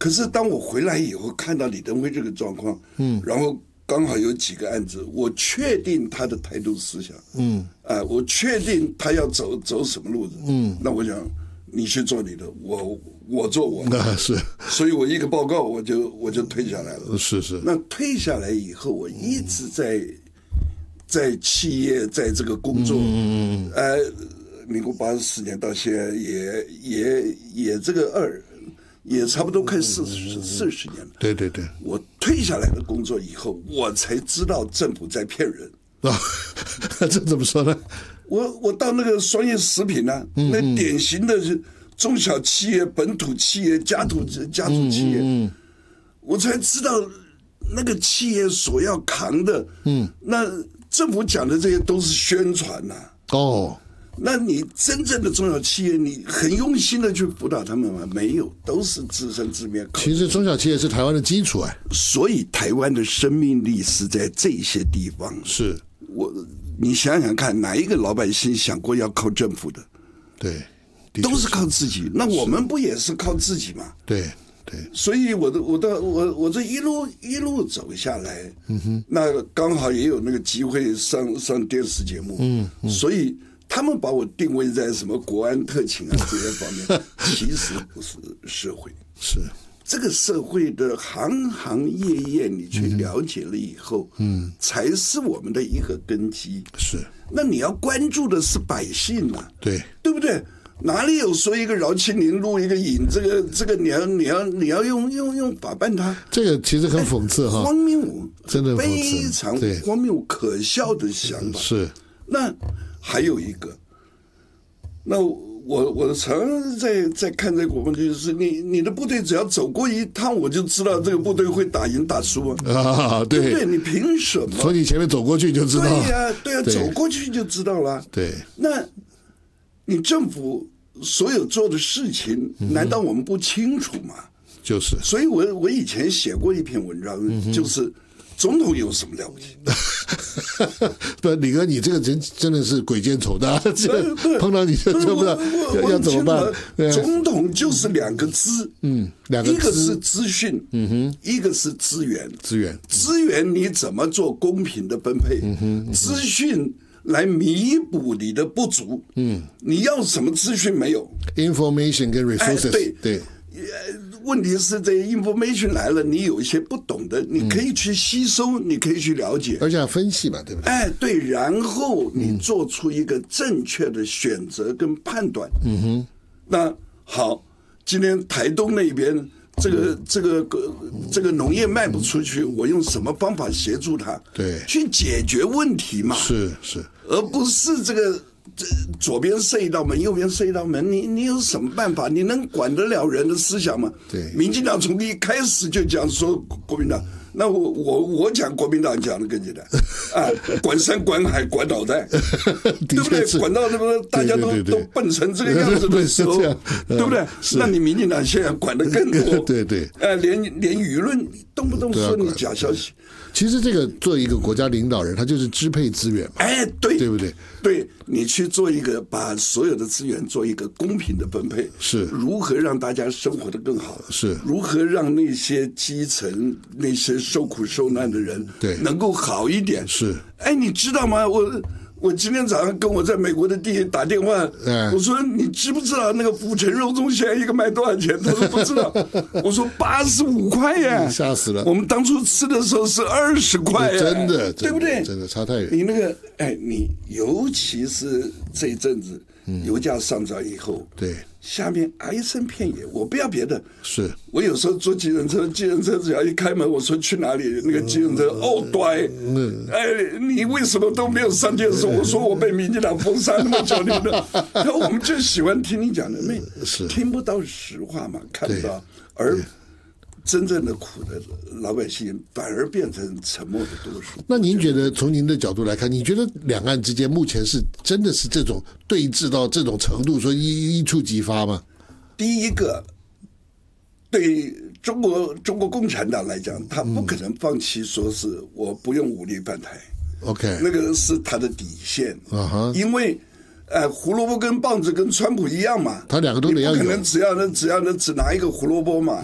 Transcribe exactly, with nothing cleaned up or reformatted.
可是当我回来以后，看到李登辉这个状况，嗯，然后刚好有几个案子，我确定他的台独思想，嗯，啊、呃，我确定他要走走什么路子，嗯，那我想你去做你的，我我做我的， 那是， 所以我一个报告我就我就退下来了， 是是。 那退下来以后，我一直在在企业在这个工作，嗯嗯，呃，民国八十四年到现在也也也这个二。也差不多快四十四十年了。 对对对， 我退下来的工作以后，我才知道政府在骗人。 啊，这怎么说呢？ 我我到那个商业食品啊，嗯、那典型的是中小企业、本土企业、家族家族企业，嗯嗯嗯、我才知道那个企业所要扛的，嗯，那政府讲的这些都是宣传呐、啊。 哦。 那你真正的中小企业，你很用心的去辅导他们吗？没有，都是自生自灭。 其实中小企业是台湾的基础哎， 所以台湾的生命力是在这些地方。 是我，你想想看，哪一个老百姓想过要靠政府的？ 对， 都是靠自己。那我们不也是靠自己吗？ 对对。 所以我的我的我我这一路一路走下来，嗯哼，那刚好也有那个机会上上电视节目，嗯，嗯所以。他们把我定位在什么国安特勤啊这些方面，其实不是社会， 是这个社会的行行业业，你去了解了以后，嗯，才是我们的一个根基。 是， 那你要关注的是百姓嘛， 对， 对不对？哪里有说一个饶青林录一个影，这个这个你要你要你要用用用法办他， 这个其实很讽刺哈， 荒谬， 真的非常荒谬可笑的想法。 是， 那。还有一个，那我我常常在在看这个国防军，就是你你的部队只要走过一趟，我就知道这个部队会打赢打输啊， 啊对对不对？你凭什么？ 从你前面走过去就知道， 对呀、啊、对呀、啊，走过去就知道了。 对， 那你政府所有做的事情，难道我们不清楚吗？ 就是， 所以我我以前写过一篇文章，嗯、就是总统有什么了不起？ 不，李哥，你这个人真的是鬼见愁的，这个碰到你就就不知道要怎么办。 总统就是两个资，嗯，两个资，一个是资讯，嗯哼，一个是资源， 资源， 资源你怎么做公平的分配？嗯哼，资讯来弥补你的不足。嗯，你要什么资讯没有 ？Information 跟 resources，、哎、 对对。 问题是这 information 来了，你有一些不懂的，你可以去吸收，嗯、你可以去了解， 而且要分析嘛，对不对？ 哎，对，然后你做出一个正确的选择跟判断。嗯哼，那好，今天台东那边这个、嗯、这个这个农业卖不出去，我用什么方法协助他？ 对， 去解决问题嘛。 是是， 而不是这个。这左边设一道门，右边设一道门，你你有什么办法？你能管得了人的思想吗？ 对， 民进党从一开始就讲说国民党，那我我我讲国民党讲的更简单啊，管山管海管脑袋，对不对？管到那么大家都对对对都笨成这个样子的时候，对, 对不对？那你民进党现在管得更多， 对对， 呃，连连舆论动不动说你假消息。 其实这个做一个国家领导人，他就是支配资源嘛， 哎，对， 对不对？ 对，你去做一个把所有的资源做一个公平的分配， 是如何让大家生活得更好， 是如何让那些基层那些受苦受难的人对能够好一点， 是。 哎，你知道吗？我。我今天早上跟我在美国的弟弟打电话，嗯、我说你知不知道那个府城肉粽现在一个卖多少钱？他说不知道。我说八十五块呀， 吓死了！ 我们当初吃的时候是二十块呀， 真的， 对不对？ 真的差太远。 你那个，哎，你尤其是这一阵子，油价上涨以后， 对。 下面哀声遍野，我不要别的， 是我有时候坐计程车，计程车只要一开门，我说去哪里，那个计程车、嗯、哦对，嗯、哎，你为什么都没有上电视？我说我被民进党封杀那么久，你的，然后我们就喜欢听你讲的，没听不到实话嘛，看不到，而真正的苦的老百姓反而变成沉默的多数。 那您觉得从您的角度来看，你觉得两岸之间目前是真的是这种对峙到这种程度，说一一触即发吗？ 第一个，对中国中国共产党来讲，他不可能放弃说是我不用武力犯台。 OK， 那个是他的底线。 Uh-huh. 因为呃，胡萝卜跟棒子跟川普一样嘛， 他两个都得要有， 不可能只要呢只要呢只拿一个胡萝卜嘛。